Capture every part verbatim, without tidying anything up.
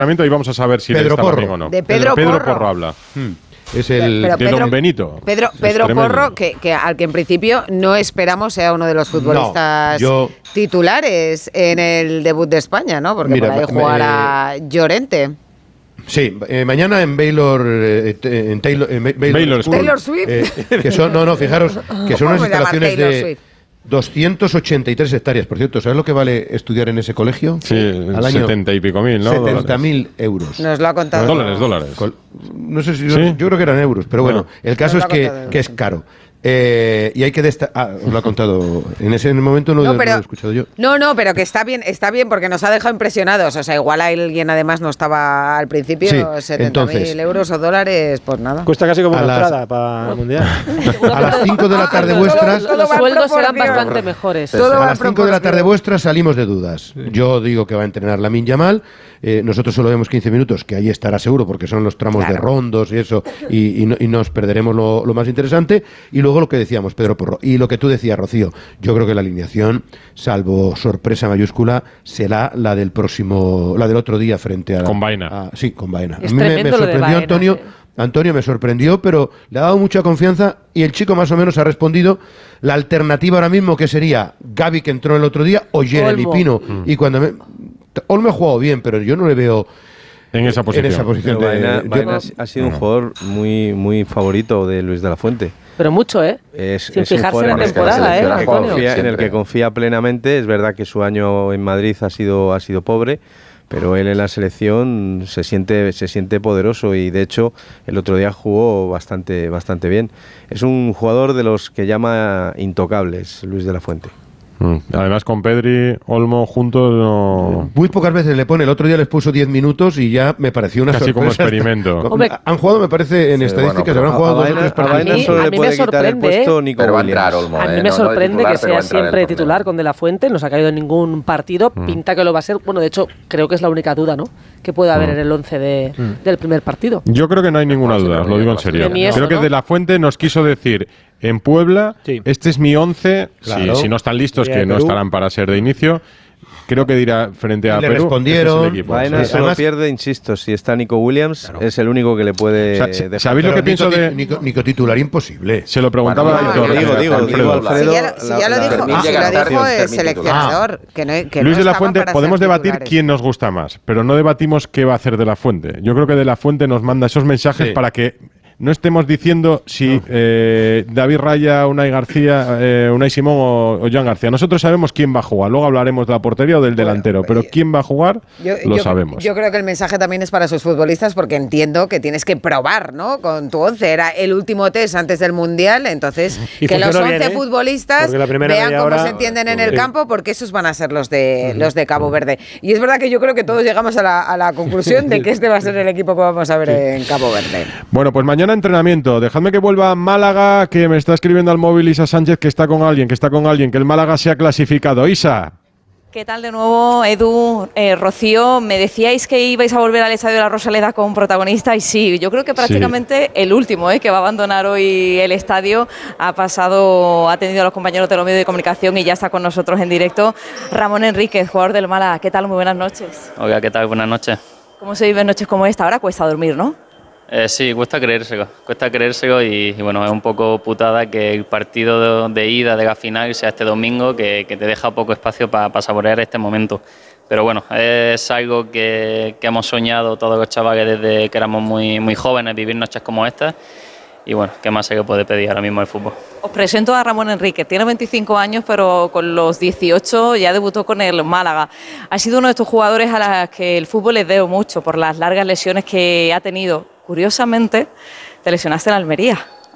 y vamos a saber si Pedro está Porro. bien o no. De Pedro, Pedro Porro. Porro habla. Hmm. Es el Pero de Pedro- Don Benito. Pedro, Es Pedro tremendo. Porro, que, que al que en principio no esperamos sea uno de los futbolistas No, yo- titulares en el debut de España, ¿no? Porque Mira, por ahí me- jugará Llorente. Sí, eh, mañana en Baylor, eh, te- en Taylor, en Ba- Baylor, Baylor School, Taylor Swift. eh, que son, no, no, fijaros, que son ¿Cómo unas se llama instalaciones Taylor de Swift? doscientas ochenta y tres hectáreas. Por cierto, ¿sabes lo que vale estudiar en ese colegio? Sí, Al año, setenta y pico mil, ¿no? setenta mil euros. Nos lo ha contado. Dólares, dólares. Col- No sé si ¿Sí? yo creo que eran euros, pero bueno, Ah. el caso Nos es lo ha que, contado. que es caro. Eh, y hay que destacar. Ah, os lo ha contado. En ese momento no, No, no pero- lo he escuchado yo. No, no, pero que está bien, está bien porque nos ha dejado impresionados. O sea, igual alguien además no estaba al principio, Sí, setenta mil entonces- euros o dólares, pues nada. Cuesta casi como A una las- entrada para el Mundial. A las cinco de la tarde Ah, vuestras. todo- Los va en sueldos serán proporción. bastante mejores. Todo A va las en cinco de la tarde proporción. vuestras salimos de dudas. Yo digo que va a entrenar Lamine Yamal. Eh, nosotros solo vemos quince minutos, que ahí estará seguro porque son los tramos de Claro. rondos y eso, y, y no- y nos perderemos lo, lo más interesante. Y luego lo que decíamos, Pedro Porro, y lo que tú decías, Rocío, yo creo que la alineación, salvo sorpresa mayúscula, será la del próximo, la del otro día frente a... Con Baena. a- sí, con Baena. Es a mí me, me tremendo lo de sorprendió Baena, Antonio. eh. Antonio me sorprendió, pero le ha dado mucha confianza y el chico más o menos ha respondido. La alternativa ahora mismo que sería Gavi, que entró el otro día, o Jeremy Olmo. Pino. Y cuando me... Olmo ha jugado bien, pero yo no le veo En esa posición. en esa posición. Pero de- Baena, yo- Baena ha sido un jugador muy, muy favorito de Luis de la Fuente. Pero mucho, ¿eh? Es, Sin es un fijarse jugador en la el que temporada, confía- ¿eh, en el que Antonio? confía- en el Siempre. que confía plenamente. Es verdad que su año en Madrid ha sido, ha sido pobre, pero él en la selección se siente, se siente poderoso y de hecho el otro día jugó bastante, bastante bien. Es un jugador de los que llama intocables, Luis de la Fuente. Mm. Además, con Pedri, Olmo juntos, no... Muy pocas veces le pone. El otro día les puso diez minutos y ya me pareció una Casi sorpresa. como experimento. Hombre, han jugado, me parece, en Sí, estadísticas, bueno, habrán pero jugado a dos o Baena- tres a partidos. Baena mí- solo a le mí me puede quitar el sorprende, puesto ¿eh? Nico Pero va a Williams. entrar Olmo, A ¿eh? mí No- me no de sorprende titular, que pero va a sea entrar el siempre torneo. titular con De La Fuente, no se ha caído en ningún partido, Mm. pinta que lo va a ser, bueno, de hecho, creo que es la única duda, ¿no?, que puede haber en el once de, del primer partido. Yo creo que no hay ninguna No, sí, duda, no, os lo digo en no, serio. que ni eso, Creo que ¿no? De La Fuente nos quiso decir en Puebla, Sí. este es mi once, Claro. si, si no están listos, Y que de no Perú. estarán para ser de inicio, creo que dirá frente a Y le Perú, respondieron. este es el equipo. Baena Sí, solo además- pierde, insisto, si está Nico Williams, es el único que le puede O sea, dejar. ¿sabéis lo Pero que pienso Nico, de...? Nico, Nico titular imposible. Se lo preguntaba Bueno, a no, Aitor. digo, digo, Alfredo. digo, Alfredo. Si ya, lo- si ya lo la- dijo, Fermín si llega lo tarde, dijo es el Fermín seleccionador, que no, que Luis no de la estaban Fuente, para podemos ser debatir titulares. quién nos gusta más, pero no debatimos qué va a hacer De La Fuente. Yo creo que De La Fuente nos manda esos mensajes Sí. para que no estemos diciendo si eh, David Raya, Unai García, eh, Unai Simón o, o Joan García. Nosotros sabemos quién va a jugar. Luego hablaremos de la portería o del delantero, pero quién va a jugar Yo, lo yo- sabemos. yo creo que el mensaje también es para sus futbolistas porque entiendo que tienes que probar, ¿no? Con tu once. Era el último test antes del Mundial, entonces Y que los funcionó once bien, ¿eh? futbolistas Porque la primera vean media cómo hora- se entienden en el Sí. campo porque esos van a ser los de, los de Cabo Verde. Y es verdad que yo creo que todos llegamos a la, a la conclusión de que este va a ser el equipo que vamos a ver en Cabo Verde. Bueno, pues mañana entrenamiento. Dejadme que vuelva a Málaga, que me está escribiendo al móvil Isa Sánchez que está con alguien, que está con alguien, que el Málaga se ha clasificado. Isa. ¿Qué tal de nuevo, Edu, eh, Rocío? Me decíais que ibais a volver al Estadio de la Rosaleda con protagonista y sí, yo creo que prácticamente el último eh, que va a abandonar hoy el estadio ha pasado, ha tenido a los compañeros de los medios de comunicación y ya está con nosotros en directo Ramón Enríquez, jugador del Málaga. ¿Qué tal? Muy buenas noches. Hola, ¿qué tal? Buenas noches. ¿Cómo se viven noches como esta? Ahora cuesta dormir, ¿no? Eh, sí, cuesta creérselo, cuesta creérselo y, y bueno, es un poco putada que el partido de, de ida de la final sea este domingo, que, que te deja poco espacio para pa saborear este momento. Pero bueno, es algo que, que hemos soñado todos los chavales desde que éramos muy, muy jóvenes, vivir noches como estas. Y bueno, ¿qué más se le puede pedir ahora mismo al fútbol? Os presento a Ramón Enríquez, tiene veinticinco años, pero con los dieciocho ya debutó con el Málaga. Ha sido uno de estos jugadores a los que el fútbol les debo mucho por las largas lesiones que ha tenido. Curiosamente, te lesionaste en Almería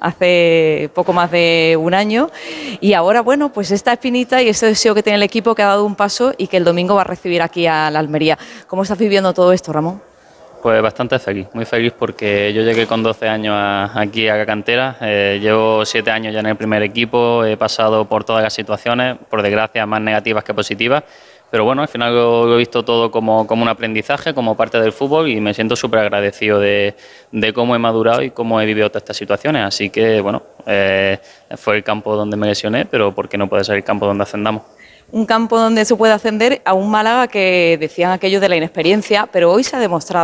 hace poco más de un año y ahora, bueno, pues esta espinita y ese deseo que tiene el equipo que ha dado un paso y que el domingo va a recibir aquí a la Almería. ¿Cómo estás viviendo todo esto, Ramón? Pues bastante feliz, muy feliz porque yo llegué con doce años a, aquí a la cantera, eh, llevo siete años ya en el primer equipo, he pasado por todas las situaciones, por desgracia más negativas que positivas, pero bueno, al final lo, lo he visto todo como, como un aprendizaje, como parte del fútbol y me siento súper agradecido de, de cómo he madurado y cómo he vivido todas estas situaciones, así que bueno, eh, fue el campo donde me lesioné, pero ¿por qué no puede ser el campo donde ascendamos? Un campo donde se puede ascender a un Málaga que decían aquello de la inexperiencia, pero hoy se ha demostrado